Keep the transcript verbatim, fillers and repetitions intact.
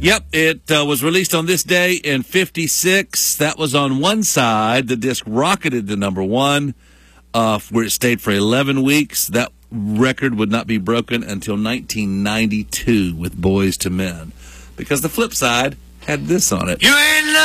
Yep, it uh, was released on this day in fifty-six. That was on one side. The disc rocketed to number one, uh, where it stayed for eleven weeks. That record would not be broken until nineteen ninety-two with Boys to Men, because the flip side had this on it. You ain't